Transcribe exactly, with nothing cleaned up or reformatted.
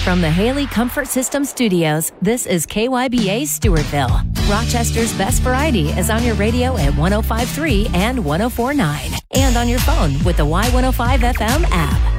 From the Haley Comfort System Studios, this is K Y B A Stewartville. Rochester's best variety is on your radio at one oh five point three and one oh four point nine. And on your phone with the Y one oh five F M app.